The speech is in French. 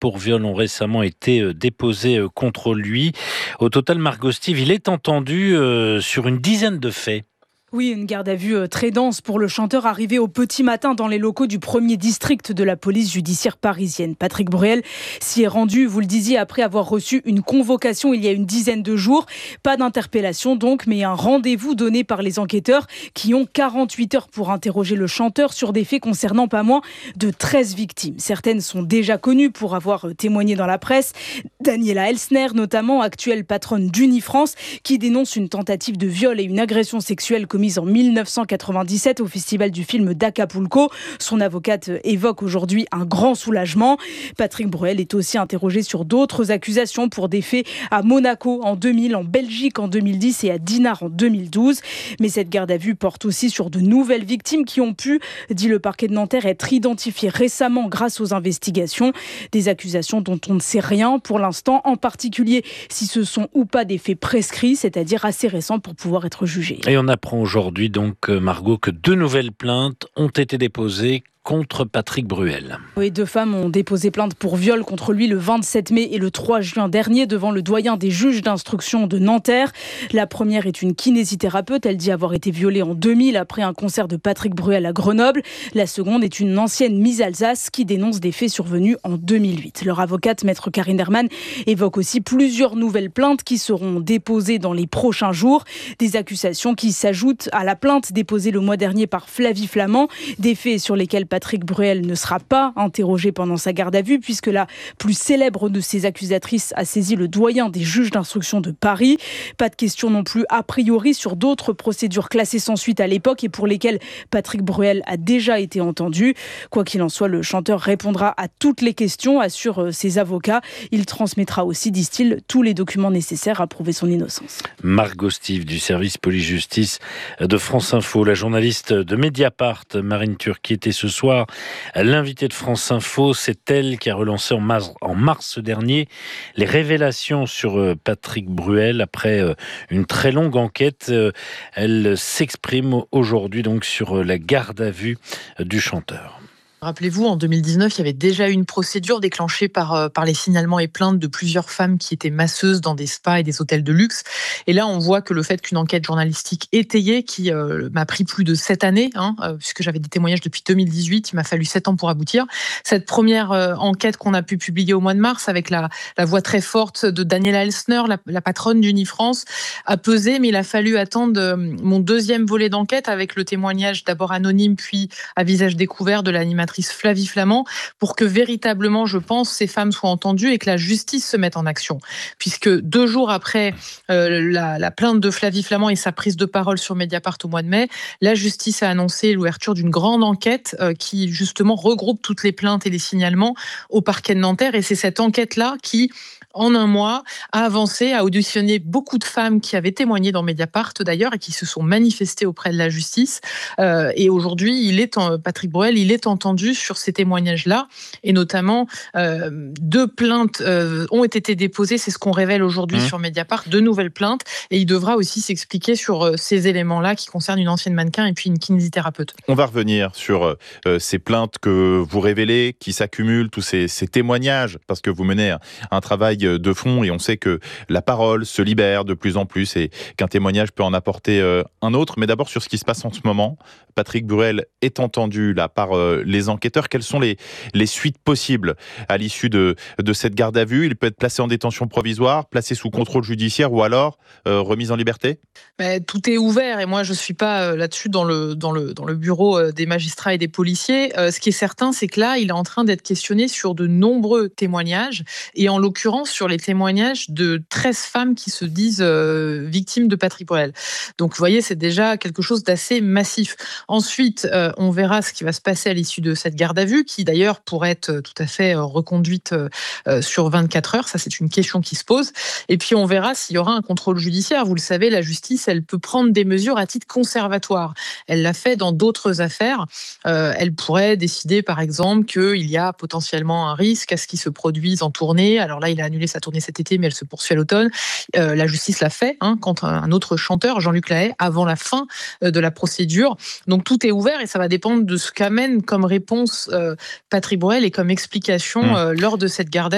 pour viol ont récemment été déposées contre lui. Au total, Margot Steve, il est entendu sur une dizaine de faits. Oui, une garde à vue très dense pour le chanteur arrivé au petit matin dans les locaux du premier district de la police judiciaire parisienne. Patrick Bruel s'y est rendu, vous le disiez, après avoir reçu une convocation il y a une dizaine de jours. Pas d'interpellation donc, mais un rendez-vous donné par les enquêteurs qui ont 48 heures pour interroger le chanteur sur des faits concernant pas moins de 13 victimes. Certaines sont déjà connues pour avoir témoigné dans la presse. Daniela Elsner, notamment, actuelle patronne d'Unifrance, qui dénonce une tentative de viol et une agression sexuelle commise en 1997 au festival du film d'Acapulco. Son avocate évoque aujourd'hui un grand soulagement. Patrick Bruel est aussi interrogé sur d'autres accusations pour des faits à Monaco en 2000, en Belgique en 2010 et à Dinard en 2012. Mais cette garde à vue porte aussi sur de nouvelles victimes qui ont pu, dit le parquet de Nanterre, être identifiées récemment grâce aux investigations. Des accusations dont on ne sait rien pour l'instant, en particulier si ce sont ou pas des faits prescrits, c'est-à-dire assez récents pour pouvoir être jugés. Et on apprend aujourd'hui donc, Margot, que 2 nouvelles plaintes ont été déposées contre Patrick Bruel. Oui, 2 femmes ont déposé plainte pour viol contre lui le 27 mai et le 3 juin dernier devant le doyen des juges d'instruction de Nanterre. La première est une kinésithérapeute. Elle dit avoir été violée en 2000 après un concert de Patrick Bruel à Grenoble. La seconde est une ancienne Miss Alsace qui dénonce des faits survenus en 2008. Leur avocate, maître Karine Herman, évoque aussi plusieurs nouvelles plaintes qui seront déposées dans les prochains jours. Des accusations qui s'ajoutent à la plainte déposée le mois dernier par Flavie Flament. Des faits sur lesquels Patrick Bruel ne sera pas interrogé pendant sa garde à vue puisque la plus célèbre de ses accusatrices a saisi le doyen des juges d'instruction de Paris. Pas de question non plus a priori sur d'autres procédures classées sans suite à l'époque et pour lesquelles Patrick Bruel a déjà été entendu. Quoi qu'il en soit, le chanteur répondra à toutes les questions, assurent ses avocats. Il transmettra aussi, disent-ils, tous les documents nécessaires à prouver son innocence. Margot Steve du service police-justice de France Info, la journaliste de Mediapart, Marine Turki, était ce soir l'invitée de France Info. C'est elle qui a relancé en mars dernier les révélations sur Patrick Bruel. Après une très longue enquête, elle s'exprime aujourd'hui donc sur la garde à vue du chanteur. Rappelez-vous, en 2019, il y avait déjà eu une procédure déclenchée par les signalements et plaintes de plusieurs femmes qui étaient masseuses dans des spas et des hôtels de luxe. Et là, on voit que le fait qu'une enquête journalistique étayée, qui m'a pris plus de 7 années, puisque j'avais des témoignages depuis 2018, il m'a fallu 7 ans pour aboutir. Cette première enquête qu'on a pu publier au mois de mars, avec la voix très forte de Daniela Elsner, la patronne d'Unifrance, a pesé, mais il a fallu attendre mon deuxième volet d'enquête, avec le témoignage d'abord anonyme, puis à visage découvert de l'animatrice Flavie Flament, pour que véritablement, je pense, ces femmes soient entendues et que la justice se mette en action. Puisque 2 jours après la plainte de Flavie Flament et sa prise de parole sur Mediapart au mois de mai, la justice a annoncé l'ouverture d'une grande enquête qui justement regroupe toutes les plaintes et les signalements au parquet de Nanterre. Et c'est cette enquête-là qui, en un mois, a avancé, a auditionné beaucoup de femmes qui avaient témoigné dans Mediapart d'ailleurs et qui se sont manifestées auprès de la justice. Et aujourd'hui, Patrick Bruel, il est entendu sur ces témoignages-là. Et notamment, 2 plaintes ont été déposées, c'est ce qu'on révèle aujourd'hui sur Mediapart, 2 nouvelles plaintes. Et il devra aussi s'expliquer sur ces éléments-là qui concernent une ancienne mannequin et puis une kinésithérapeute. On va revenir sur ces plaintes que vous révélez, qui s'accumulent, tous ces témoignages, parce que vous menez un travail de fond et on sait que la parole se libère de plus en plus et qu'un témoignage peut en apporter un autre. Mais d'abord sur ce qui se passe en ce moment, Patrick Bruel est entendu là par les enquêteurs. Quelles sont les suites possibles à l'issue de cette garde à vue? Il peut être placé en détention provisoire, placé sous contrôle judiciaire ou alors remis en liberté? Tout est ouvert et moi je ne suis pas là-dessus dans le bureau des magistrats et des policiers. Ce qui est certain, c'est que là, il est en train d'être questionné sur de nombreux témoignages et en l'occurrence sur les témoignages de 13 femmes qui se disent victimes de Patrick Bruel. Donc vous voyez, c'est déjà quelque chose d'assez massif. Ensuite, on verra ce qui va se passer à l'issue de cette garde à vue, qui d'ailleurs pourrait être tout à fait reconduite sur 24 heures. Ça, c'est une question qui se pose. Et puis, on verra s'il y aura un contrôle judiciaire. Vous le savez, la justice, elle peut prendre des mesures à titre conservatoire. Elle l'a fait dans d'autres affaires. Elle pourrait décider, par exemple, qu'il y a potentiellement un risque à ce qu'il se produise en tournée. Alors là, il a annulé sa tournée cet été, mais elle se poursuit à l'automne. La justice l'a fait contre un autre chanteur, Jean-Luc Lahaye, avant la fin de la procédure. Donc tout est ouvert et ça va dépendre de ce qu'amène comme réponse Patrick Bruel et comme explication lors de cette garde à vue.